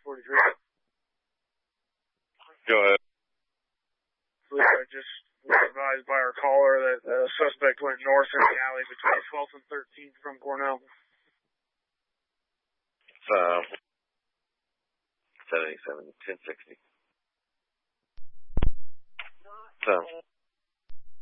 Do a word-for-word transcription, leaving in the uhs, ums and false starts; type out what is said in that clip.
forty-three. Go ahead. Police are just advised by our caller that a suspect went north in the alley between twelfth and thirteenth from Cornell. Uh, seventy-seven, ten sixty. So.